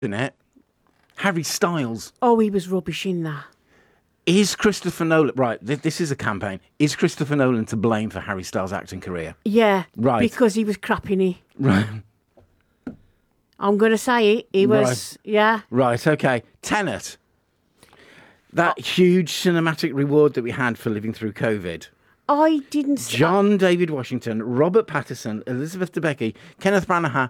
in it. Harry Styles. Oh, he was rubbish in that. Is Christopher Nolan... Right, this is a campaign. Is Christopher Nolan to blame for Harry Styles' acting career? Yeah. Right. Because he was crap in it. Right. I'm going to say it. He was, Right. yeah. Right, okay. Tenet. That huge cinematic reward that we had for living through COVID. I didn't... John David Washington, Robert Pattinson, Elizabeth Debicki, Kenneth Branagh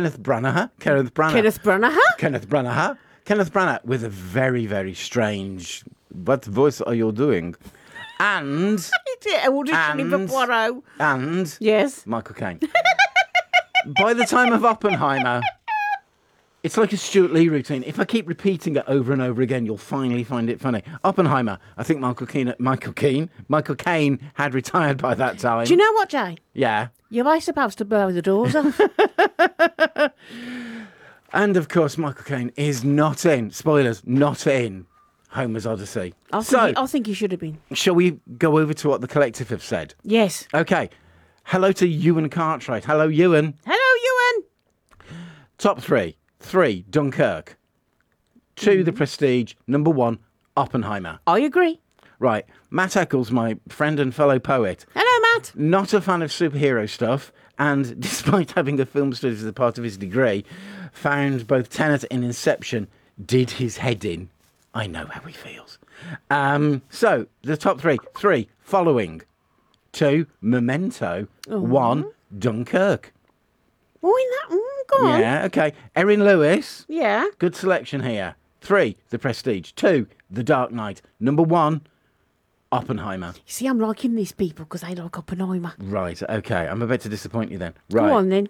with a very, very strange... What voice are you doing? And... auditioning for Poirot. And... Yes. Michael Caine. By the time of Oppenheimer... It's like a Stuart Lee routine. If I keep repeating it over and over again, you'll finally find it funny. Oppenheimer. I think Michael Caine had retired by that time. Do you know what, Jay? Yeah. You were supposed to blow the doors off. And of course, Michael Caine is not in. Spoilers, not in Homer's Odyssey. I think he should have been. Shall we go over to what the collective have said? Yes. Okay. Hello to Ewan Cartwright. Hello, Ewan. Hello, Ewan. Top three. 3, Dunkirk. 2, The Prestige. Number 1, Oppenheimer. I agree. Right. Matt Eccles, my friend and fellow poet. Hello, Matt. Not a fan of superhero stuff, and despite having a film studies as a part of his degree, found both Tenet and Inception did his head in. I know how he feels. So, the top three. 3, Following. 2, Memento. 1, Dunkirk. Oh, in that... go on. Yeah, okay. Erin Lewis. Yeah. Good selection here. 3, The Prestige. 2, The Dark Knight. Number 1, Oppenheimer. You see, I'm liking these people because they like Oppenheimer. Right, okay. I'm about to disappoint you then. Right. Go on, then.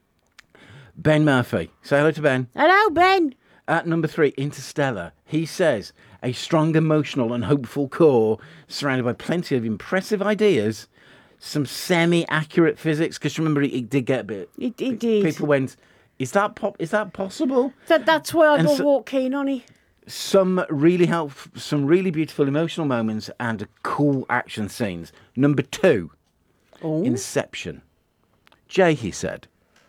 Ben Murphy. Say hello to Ben. Hello, Ben. At number 3, Interstellar. He says, a strong emotional and hopeful core surrounded by plenty of impressive ideas, some semi-accurate physics, because remember, it did get a bit... It did. People went, is that possible? That's why I got walk keen on it. Some really some really beautiful emotional moments and cool action scenes. Number 2, Inception. Jay, he said,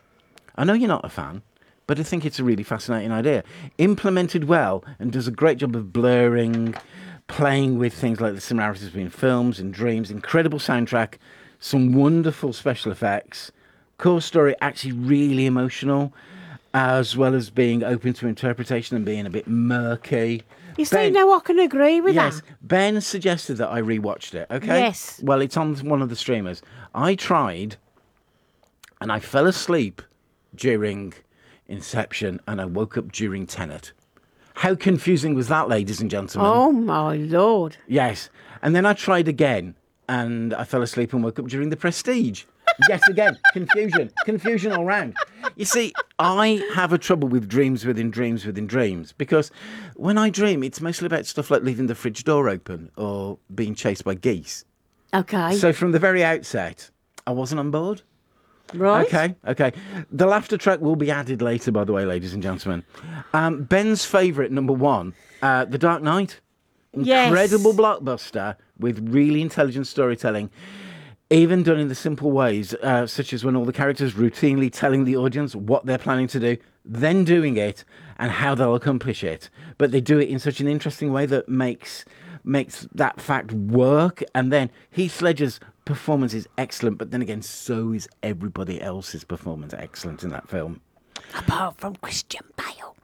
I know you're not a fan, but I think it's a really fascinating idea. Implemented well and does a great job of blurring, playing with things like the similarities between films and dreams. Incredible soundtrack, some wonderful special effects. Core story actually really emotional, as well as being open to interpretation and being a bit murky. You see, now I can agree with that. Yes, Ben suggested that I rewatched it, okay? Yes. Well, it's on one of the streamers. I tried, and I fell asleep during Inception, and I woke up during Tenet. How confusing was that, ladies and gentlemen? Oh, my Lord. Yes. And then I tried again, and I fell asleep and woke up during The Prestige. Yet again, confusion all round. You see, I have a trouble with dreams within dreams within dreams, because when I dream, it's mostly about stuff like leaving the fridge door open or being chased by geese. Okay. So from the very outset, I wasn't on board. Right. Okay. The laughter track will be added later, by the way, ladies and gentlemen. Ben's favourite, number 1, The Dark Knight. Incredible blockbuster with really intelligent storytelling, even done in the simple ways, such as when all the characters routinely telling the audience what they're planning to do, then doing it, and how they'll accomplish it. But they do it in such an interesting way that makes that fact work. And then Heath Ledger's performance is excellent, but then again, so is everybody else's performance excellent in that film. Apart from Christian Bale.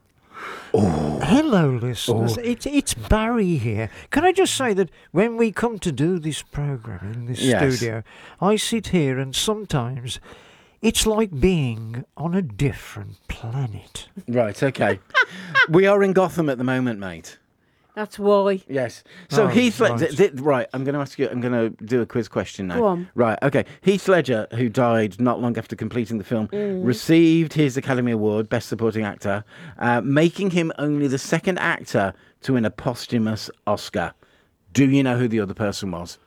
Hello, listeners. It's Barry here. Can I just say that when we come to do this programme in this studio, I sit here and sometimes it's like being on a different planet. Right, okay. We are in Gotham at the moment, mate. That's why. Yes. So Heath Ledger... right. Right, I'm going to ask you... I'm going to do a quiz question now. Go on. Right, okay. Heath Ledger, who died not long after completing the film, received his Academy Award, Best Supporting Actor, making him only the second actor to win a posthumous Oscar. Do you know who the other person was?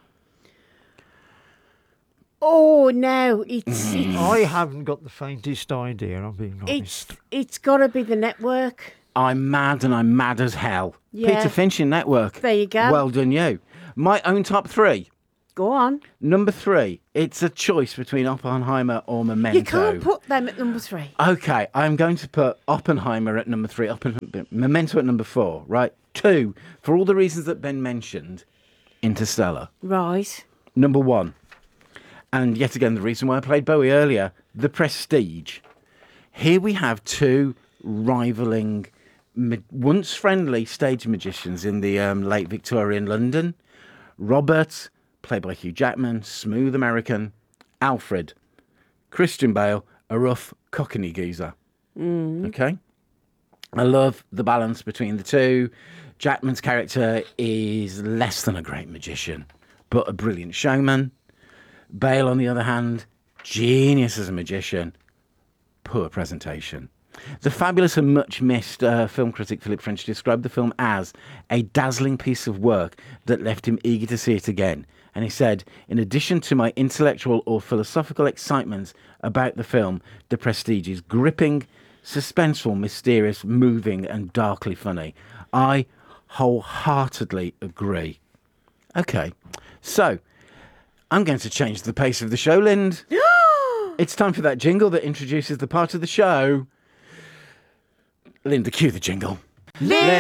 Oh, no. It's I haven't got the faintest idea, I'm being honest. It's got to be the network. I'm mad, and I'm mad as hell. Yeah. Peter Finch in Network. There you go. Well done, you. My own top 3. Go on. Number 3, it's a choice between Oppenheimer or Memento. You can't put them at number 3. Okay, I'm going to put Oppenheimer at number 3, Memento at number 4, right? 2, for all the reasons that Ben mentioned, Interstellar. Right. Number 1, and yet again, the reason why I played Bowie earlier, The Prestige. Here we have 2 rivaling, once friendly stage magicians in the late Victorian London. Robert, played by Hugh Jackman, smooth American. Alfred, Christian Bale, a rough Cockney geezer. Okay? I love the balance between the two. Jackman's character is less than a great magician, but a brilliant showman. Bale, on the other hand, genius as a magician, poor presentation. The fabulous and much missed film critic Philip French described the film as a dazzling piece of work that left him eager to see it again. And he said, in addition to my intellectual or philosophical excitement about the film, The Prestige is gripping, suspenseful, mysterious, moving and darkly funny. I wholeheartedly agree. Okay, so I'm going to change the pace of the show, Lind. It's time for that jingle that introduces the part of the show. Linda, cue the jingle. Linda